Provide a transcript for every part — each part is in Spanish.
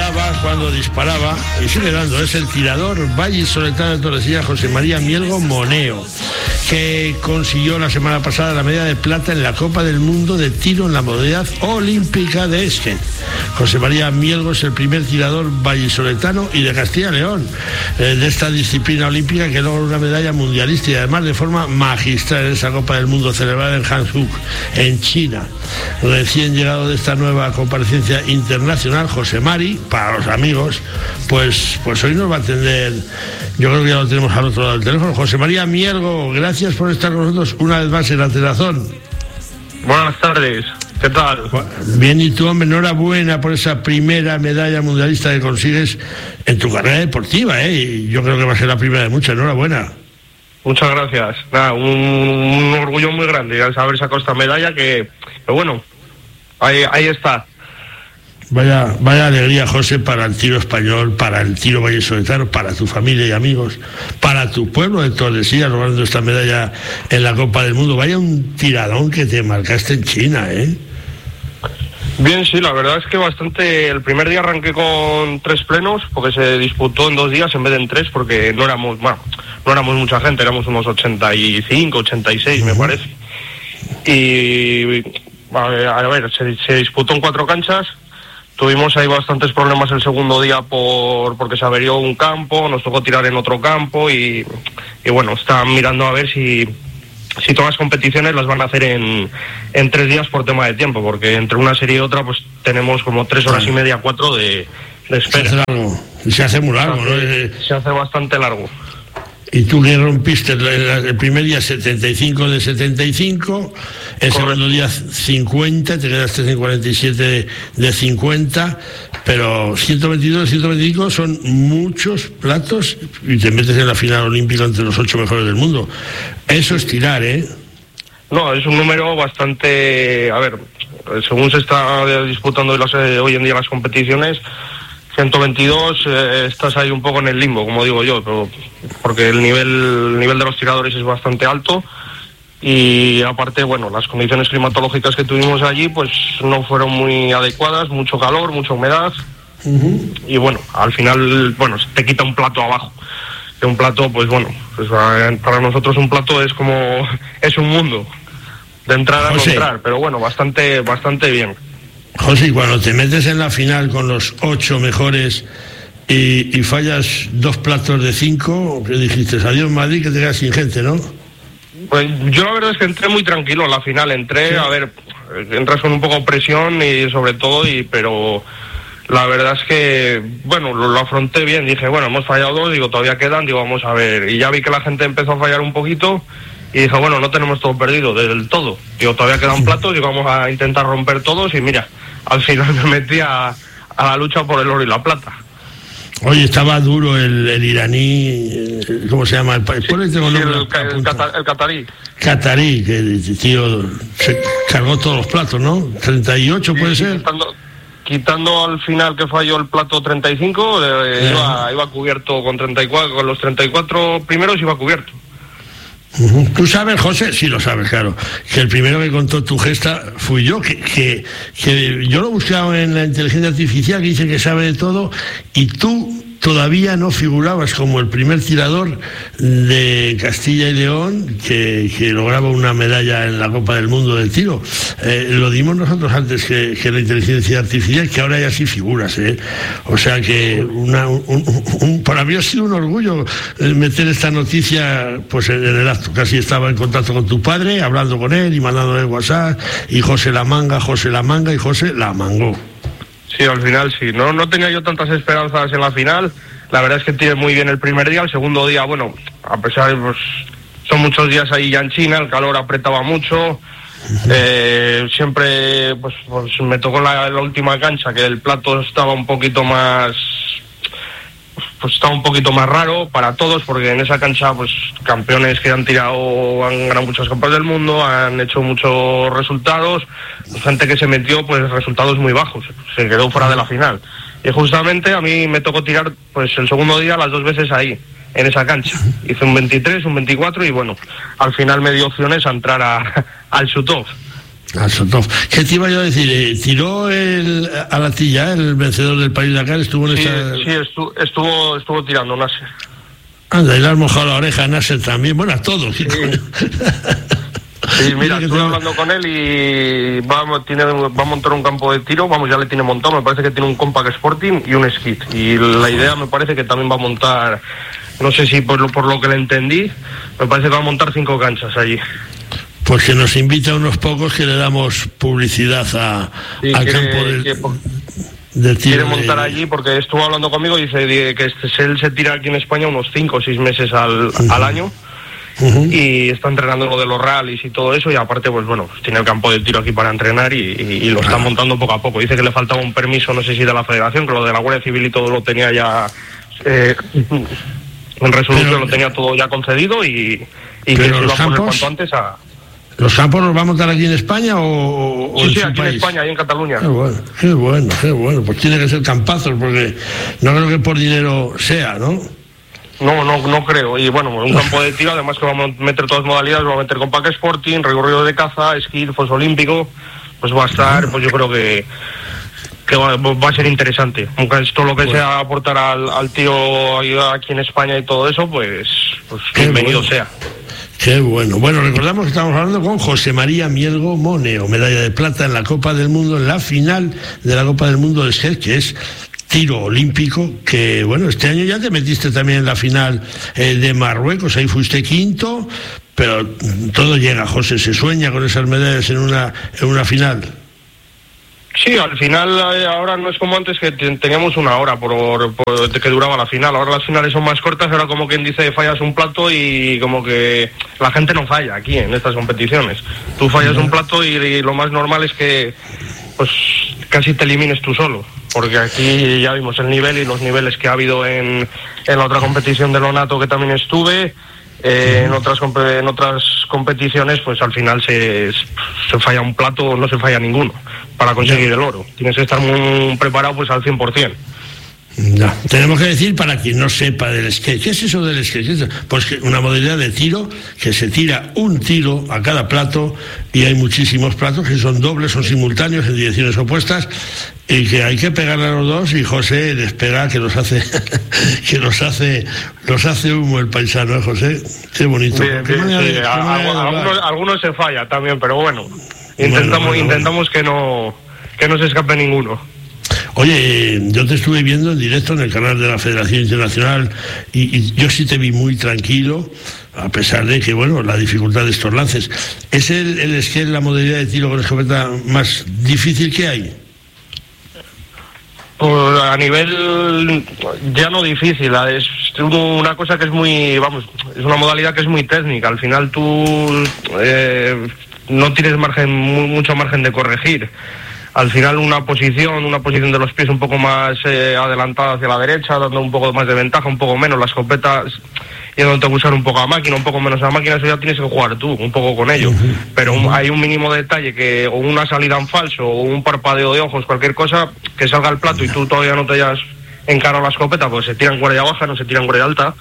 daba cuando disparaba, y sigue dando, es el tirador vallisoletano de Tordesillas, José María Mielgo Moneo, que consiguió la semana pasada la medalla de plata en la Copa del Mundo de tiro en la modalidad olímpica de Esquel. José María Mielgo es el primer tirador vallisoletano y de Castilla y León de esta disciplina olímpica que logra una medalla mundialista, y además de forma magistral en esa Copa del Mundo celebrada en Hangzhou, en China. Recién llegado de esta nueva comparecencia internacional, José Mari, para los amigos, pues hoy nos va a atender, yo creo que ya lo tenemos al otro lado del teléfono. José María Mielgo, gracias por estar con nosotros una vez más en La Tenazón. Buenas tardes, ¿qué tal? Bien, y tú, hombre, enhorabuena por esa primera medalla mundialista que consigues en tu carrera deportiva, y yo creo que va a ser la primera de muchas. Enhorabuena. Muchas gracias. Nada, un orgullo muy grande al haber sacado esta medalla, que bueno, ahí está. Vaya alegría, José, para el tiro español, para el tiro vallisoletano, para tu familia y amigos, para tu pueblo de Tordesillas, logrando esta medalla en la Copa del Mundo. Vaya un tiradón que te marcaste en China, ¿eh? Bien, sí, la verdad es que bastante. El primer día arranqué con 3 plenos, porque se disputó en 2 días en vez de en 3, porque no éramos mucha gente, éramos unos 85, 86, me parece. Y a ver, se disputó en 4 canchas. Tuvimos ahí bastantes problemas el segundo día porque se averió un campo, nos tocó tirar en otro campo y bueno, están mirando a ver si todas las competiciones las van a hacer en 3 días por tema de tiempo, porque entre una serie y otra pues tenemos como 3 horas y media, 4 de espera. Se hace largo, se hace muy largo, ¿no? Se hace bastante largo. Y tú le rompiste el primer día 75 de 75, el segundo día 50, te quedaste en 47 de 50, pero 122, 125 son muchos platos y te metes en la final olímpica entre los 8 mejores del mundo. Eso es tirar, ¿eh? No, es un número bastante... A ver, según se está disputando hoy en día las competiciones, 122, estás ahí un poco en el limbo, como digo yo, pero porque el nivel de los tiradores es bastante alto, y aparte, bueno, las condiciones climatológicas que tuvimos allí pues no fueron muy adecuadas, mucho calor, mucha humedad, y bueno, al final, bueno, te quita un plato abajo. Que un plato, pues bueno, pues para nosotros un plato es un mundo de entrada a no entrar, pero bueno, bastante bien. José, cuando te metes en la final con los 8 mejores y fallas 2 platos de 5, ¿qué dijiste? Adiós Madrid, que te quedas sin gente, ¿no? Pues yo la verdad es que entré muy tranquilo en la final, ¿Sí? A ver, entras con un poco de presión y sobre todo, pero la verdad es que, bueno, lo afronté bien, dije, bueno, hemos fallado 2, digo, todavía quedan, digo, vamos a ver, y ya vi que la gente empezó a fallar un poquito, y dije, bueno, no tenemos todo perdido del todo, digo, todavía quedan platos, digo, vamos a intentar romper todos, y mira, al final me metí a la lucha por el oro y la plata. Oye, estaba duro el iraní, ¿cómo se llama? El catarí. Catarí, que tío se cargó todos los platos, ¿no? 38 puede ser. Quitando al final que falló el plato 35, iba cubierto con 34, con los 34 primeros iba cubierto. Tú sabes, José, sí lo sabes, claro, que el primero que contó tu gesta fui yo, que yo lo he buscado en la inteligencia artificial, que dice que sabe de todo, y tú todavía no figurabas como el primer tirador de Castilla y León que lograba una medalla en la Copa del Mundo del tiro. Lo dimos nosotros antes que la inteligencia artificial, que ahora ya sí figuras, ¿eh? O sea que para mí ha sido un orgullo meter esta noticia pues en el acto. Casi estaba en contacto con tu padre, hablando con él y mandándole WhatsApp, y José la manga, y José la mangó. Sí, al final sí. No tenía yo tantas esperanzas en la final. La verdad es que tiré muy bien el primer día. El segundo día, bueno, a pesar de pues, son muchos días ahí ya en China, el calor apretaba mucho. Siempre pues me tocó la última cancha, que el plato estaba un poquito más... Pues estaba un poquito más raro para todos, porque en esa cancha pues campeones que han ganado muchas copas del mundo, han hecho muchos resultados, gente que se metió pues resultados muy bajos, se quedó fuera de la final. Y justamente a mí me tocó tirar pues el segundo día las 2 veces ahí, en esa cancha. Hice un 23, un 24 y bueno, al final me dio opciones a entrar al shoot-off. A Sotov. ¿Qué te iba yo a decir? ¿Tiró a la tilla el vencedor del Paris-Dakar? ¿Estuvo en esta...? Sí, estuvo tirando Nasser. Anda, y le has mojado la oreja a Nasser también. Bueno, a todos. Sí. Sí, mira, estuve hablando con él y va a montar un campo de tiro, ya le tiene montado, me parece que tiene un Compact Sporting y un Skid. Y la idea me parece que también va a montar, no sé si por lo que le entendí, me parece que va a montar 5 canchas allí. Pues que nos invita a unos pocos que le damos publicidad al campo del tiro. Quiere montar allí porque estuvo hablando conmigo y dice que él se tira aquí en España unos 5 o 6 meses al año. Y está entrenando lo de los rallies y todo eso, y aparte pues bueno, tiene el campo de tiro aquí para entrenar y lo está montando poco a poco. Dice que le faltaba un permiso, no sé si de la federación, que lo de la Guardia Civil y todo lo tenía ya en resolución, lo tenía todo ya concedido y que se iba a poner cuanto antes a... ¿Los campos los va a montar aquí en España o sí, aquí en España, ahí en Cataluña? Qué bueno, pues tiene que ser campazos, porque no creo que por dinero sea, ¿no? No creo. Y bueno, un campo de tiro, además que vamos a meter todas modalidades, vamos a meter Compact Sporting, recorrido de caza, esquí, foso olímpico, pues va a estar, pues yo creo que va a ser interesante. Aunque esto lo que sea aportar al tiro aquí en España y todo eso, pues bienvenido sea. Qué bueno. Bueno, recordamos que estamos hablando con José María Mielgo Moneo, medalla de plata en la Copa del Mundo, en la final de la Copa del Mundo de skate, que es tiro olímpico, que bueno, este año ya te metiste también en la final de Marruecos, ahí fuiste quinto, pero todo llega, José, se sueña con esas medallas en una final. Sí, al final ahora no es como antes, que teníamos una hora por que duraba la final. Ahora las finales son más cortas, ahora como quien dice fallas un plato y como que la gente no falla aquí en estas competiciones. Tú fallas un plato y lo más normal es que pues casi te elimines tú solo, porque aquí ya vimos el nivel y los niveles que ha habido en la otra competición de Lonato que también estuve. En otras competiciones pues al final se falla un plato o no se falla ninguno para conseguir el oro. Tienes que estar muy preparado pues al 100%. Ya. Tenemos que decir, para quien no sepa del skate, ¿qué es eso del skate? Pues que una modalidad de tiro que se tira un tiro a cada plato, y hay muchísimos platos que son dobles, son simultáneos en direcciones opuestas, y que hay que pegarle a los dos, y José les pega, que los hace humo el paisano, ¿eh, José? Qué bonito. Bien, sí. Algunos se falla también, pero bueno, intentamos que no se escape ninguno. Oye, yo te estuve viendo en directo en el canal de la Federación Internacional y yo sí te vi muy tranquilo, a pesar de que, bueno, la dificultad de estos lances. ¿Es el skate la modalidad de tiro con escopeta más difícil que hay? Pues a nivel ya no difícil, es una cosa que es muy, es una modalidad que es muy técnica. Al final tú no tienes mucho margen de corregir. Al final una posición de los pies un poco más adelantada hacia la derecha, dando un poco más de ventaja, un poco menos, la escopeta yéndote a usar un poco a máquina, un poco menos a máquina, eso ya tienes que jugar tú, un poco con ello. Pero hay un mínimo detalle, o una salida en falso, o un parpadeo de ojos, cualquier cosa, que salga al plato y tú todavía no te hayas encarado la escopeta, pues se tira en guardia baja, no se tira en guardia alta.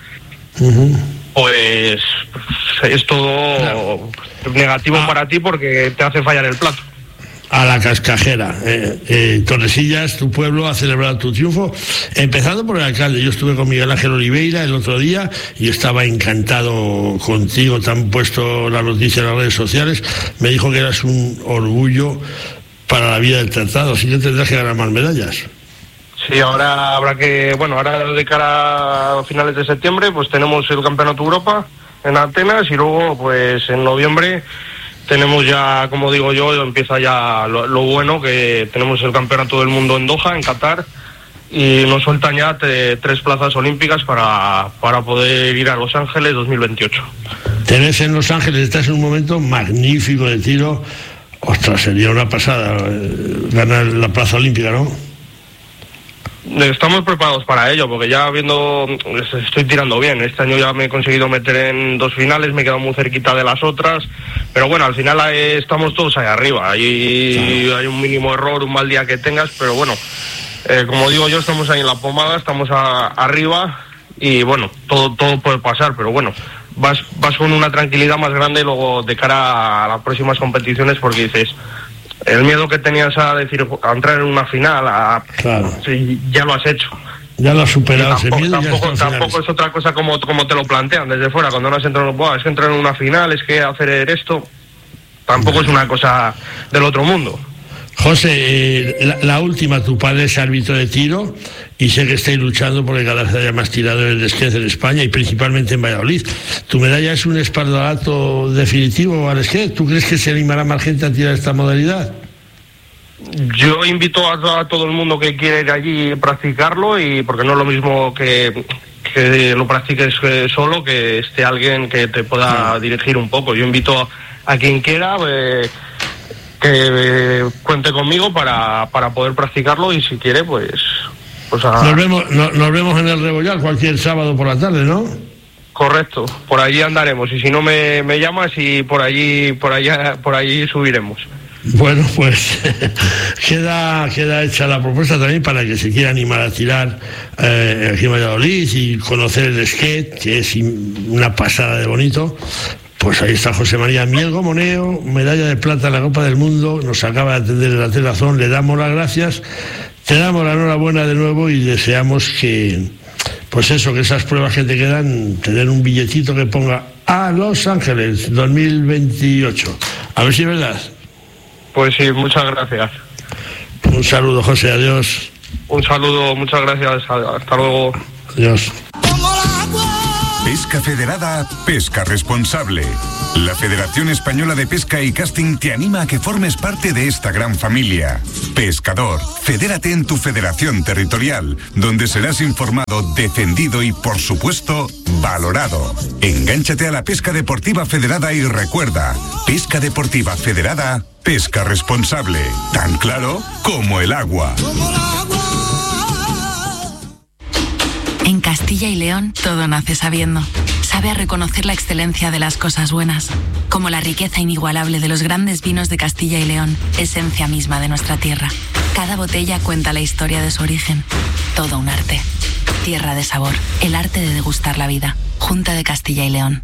Pues es todo negativo para ti porque te hace fallar el plato. A la cascajera. Tordesillas, tu pueblo, ha celebrado tu triunfo, empezando por el alcalde. Yo estuve con Miguel Ángel Oliveira el otro día y estaba encantado contigo. Te han puesto la noticia en las redes sociales. Me dijo que eras un orgullo para la vida del tratado, así que tendrás que ganar más medallas. Sí, ahora habrá que, ahora de cara a finales de septiembre, pues tenemos el Campeonato Europa en Atenas, y luego pues en noviembre tenemos ya, como digo yo, empieza ya lo bueno, que tenemos el Campeonato del Mundo en Doha, en Qatar, y nos sueltan ya 3 plazas olímpicas para poder ir a Los Ángeles 2028. Te ves en Los Ángeles, estás en un momento magnífico de tiro. Ostras, sería una pasada ganar la plaza olímpica, ¿no? Estamos preparados para ello, porque ya estoy tirando bien. Este año ya me he conseguido meter en 2 finales, me he quedado muy cerquita de las otras, pero bueno, al final estamos todos ahí arriba. Hay un mínimo error, un mal día que tengas, pero bueno, como digo yo, estamos ahí en la pomada, estamos arriba, y bueno, todo puede pasar, pero bueno, vas con una tranquilidad más grande luego de cara a las próximas competiciones, porque dices, el miedo que tenías a decir, a entrar en una final, claro. Sí, ya lo has hecho. Ya lo has superado ese miedo. Tampoco es otra cosa como te lo plantean desde fuera, cuando no has entrado, es que entrar en una final, es que hacer esto, tampoco es una cosa del otro mundo. José, la última, tu padre es árbitro de tiro y sé que estáis luchando porque cada vez haya más tiradores de esquí en España y principalmente en Valladolid. ¿Tu medalla es un espaldarato definitivo al esquí? ¿Tú crees que se animará más gente a tirar esta modalidad? Yo invito a todo el mundo que quiere ir allí a practicarlo, y porque no es lo mismo que lo practiques solo, que esté alguien que te pueda dirigir un poco. Yo invito a quien quiera que cuente conmigo para poder practicarlo, y si quiere pues nos vemos en el Rebollar cualquier sábado por la tarde, ¿no? Correcto, por allí andaremos, y si no me llamas, y por allí subiremos. Bueno, pues queda hecha la propuesta también para que se quiera animar a tirar aquí en Valladolid y conocer el skate, que es una pasada de bonito. Pues ahí está José María Mielgo Moneo, medalla de plata en la Copa del Mundo, nos acaba de atender en la telazón, le damos las gracias, te damos la enhorabuena de nuevo y deseamos que, pues eso, que esas pruebas que te quedan, tener un billetito que ponga a Los Ángeles 2028. A ver si es verdad. Pues sí, muchas gracias. Un saludo, José, adiós. Un saludo, muchas gracias, hasta luego. Adiós. Pesca Federada, pesca responsable. La Federación Española de Pesca y Casting te anima a que formes parte de esta gran familia. Pescador, fedérate en tu federación territorial, donde serás informado, defendido y, por supuesto, valorado. Engánchate a la pesca deportiva federada y recuerda, pesca deportiva federada, pesca responsable. Tan claro como el agua. En Castilla y León, todo nace sabiendo. Sabe a reconocer la excelencia de las cosas buenas, como la riqueza inigualable de los grandes vinos de Castilla y León, esencia misma de nuestra tierra. Cada botella cuenta la historia de su origen. Todo un arte. Tierra de sabor, el arte de degustar la vida. Junta de Castilla y León.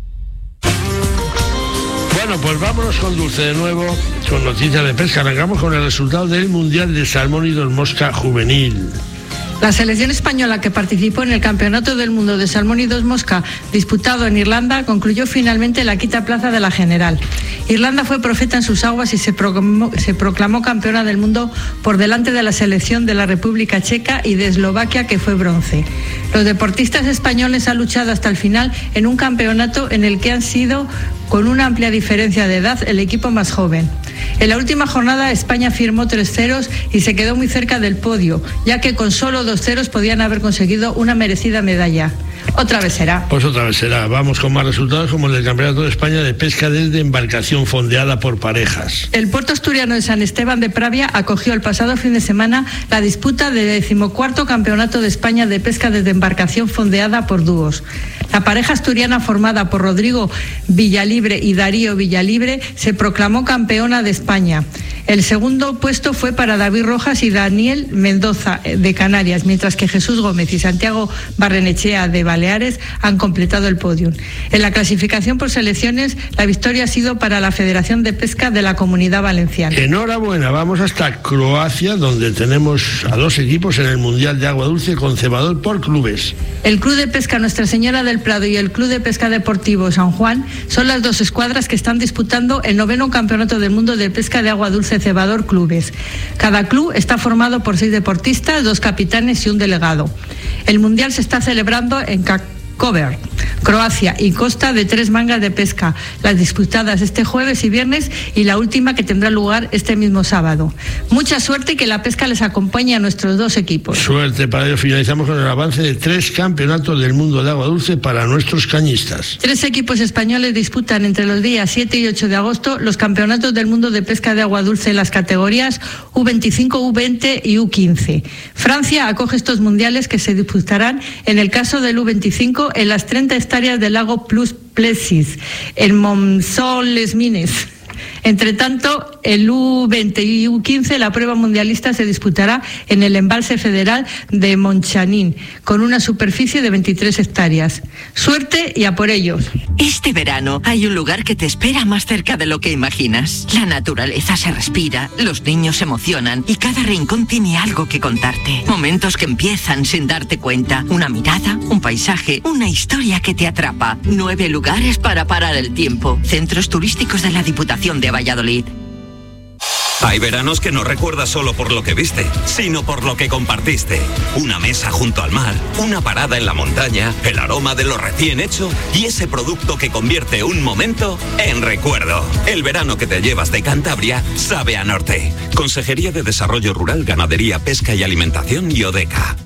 Bueno, pues vámonos con Dulce de nuevo, con noticias de pesca. Arrancamos con el resultado del Mundial de Salmón y Mosca Juvenil. La selección española que participó en el Campeonato del Mundo de Salmón y Dos Mosca disputado en Irlanda concluyó finalmente la quinta plaza de la general. Irlanda fue profeta en sus aguas y se proclamó campeona del mundo por delante de la selección de la República Checa y de Eslovaquia, que fue bronce. Los deportistas españoles han luchado hasta el final en un campeonato en el que han sido, con una amplia diferencia de edad, el equipo más joven. En la última jornada España firmó 3 ceros y se quedó muy cerca del podio, ya que con solo 2 ceros podían haber conseguido una merecida medalla. Otra vez será. Pues otra vez será. Vamos con más resultados como el del Campeonato de España de Pesca desde embarcación fondeada por parejas. El puerto asturiano de San Esteban de Pravia acogió el pasado fin de semana la disputa del 14º Campeonato de España de Pesca desde embarcación fondeada por dúos. La pareja asturiana formada por Rodrigo Villalibre y Darío Villalibre se proclamó campeona de España. El segundo puesto fue para David Rojas y Daniel Mendoza de Canarias, mientras que Jesús Gómez y Santiago Barrenechea de Baleares han completado el podio. En la clasificación por selecciones, la victoria ha sido para la Federación de Pesca de la Comunidad Valenciana. Enhorabuena, vamos hasta Croacia, donde tenemos a 2 equipos en el Mundial de Agua Dulce con cebador por clubes. El Club de Pesca Nuestra Señora del Prado y el Club de Pesca Deportivo San Juan son las 2 escuadras que están disputando el 9º Campeonato del Mundo de Pesca de Agua Dulce Cebador Clubes. Cada club está formado por 6 deportistas, 2 capitanes y un delegado. El Mundial se está celebrando en Koper, Croacia, y consta de 3 mangas de pesca, las disputadas este jueves y viernes y la última que tendrá lugar este mismo sábado. Mucha suerte y que la pesca les acompañe a nuestros 2 equipos. Suerte para ello. Finalizamos con el avance de 3 campeonatos del mundo de agua dulce para nuestros cañistas. 3 equipos españoles disputan entre los días 7 y 8 de agosto los campeonatos del mundo de pesca de agua dulce en las categorías U25, U20 y U15. Francia acoge estos mundiales que se disputarán, en el caso del U25, en las 30 hectáreas del lago Plus Plessis, en Mont-les-Mines. Entre tanto, el U20 y U15, la prueba mundialista se disputará en el embalse federal de Montchanin, con una superficie de 23 hectáreas. Suerte y a por ellos. Este verano hay un lugar que te espera más cerca de lo que imaginas. La naturaleza se respira, los niños se emocionan y cada rincón tiene algo que contarte. Momentos que empiezan sin darte cuenta. Una mirada, un paisaje, una historia que te atrapa. 9 lugares para parar el tiempo. Centros turísticos de la Diputación de Valladolid. Hay veranos que no recuerdas solo por lo que viste, sino por lo que compartiste. Una mesa junto al mar, una parada en la montaña, el aroma de lo recién hecho y ese producto que convierte un momento en recuerdo. El verano que te llevas de Cantabria sabe a norte. Consejería de Desarrollo Rural, Ganadería, Pesca y Alimentación y ODECA.